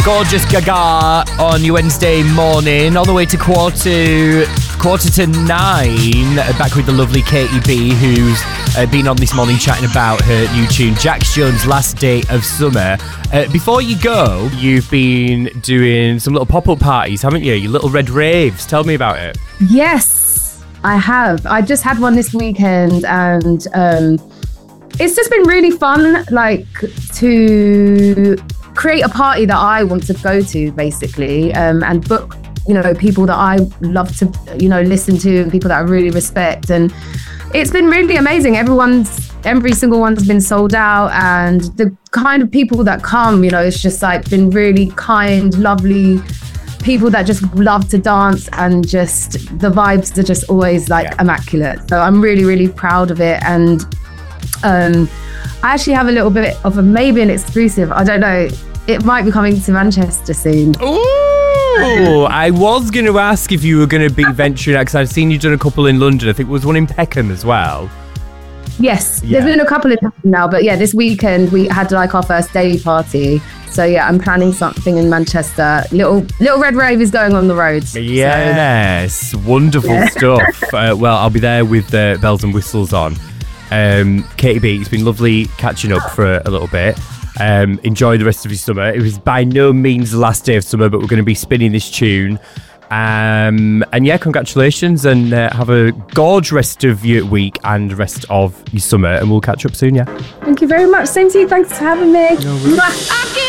Gorgeous Gaga on your Wednesday morning, all the way to quarter to 9. Back with the lovely Katie B, who's been on this morning chatting about her new tune, Jax Jones' Last Day of Summer. Before you go, you've been doing some little pop-up parties, haven't you? Your little red raves. Tell me about it. Yes, I have. I just had one this weekend, and it's just been really fun, like, to create a party that I want to go to, basically, and book, people that I love to, listen to, and people that I really respect. And it's been really amazing. Every single one's been sold out, and the kind of people that come, it's just like been really kind, lovely people that just love to dance, and just the vibes are just always immaculate. So I'm really, really proud of it. And I actually have a little bit of maybe an exclusive. I don't know. It might be coming to Manchester soon. Ooh! I was going to ask if you were going to be venturing out, because I've seen you done a couple in London. I think there was one in Peckham as well. Yes, There's been a couple in Peckham now, but this weekend we had our first day party. So I'm planning something in Manchester. Little Red Rave is going on the road. Yes, wonderful stuff. Well, I'll be there with bells and whistles on. Katie B, it's been lovely catching up for a little bit. Enjoy the rest of your summer. It was by no means the last day of summer, but we're going to be spinning this tune. And congratulations, and have a gorgeous rest of your week and rest of your summer, and we'll catch up soon. Thank you very much. Same to you. Thanks for having me.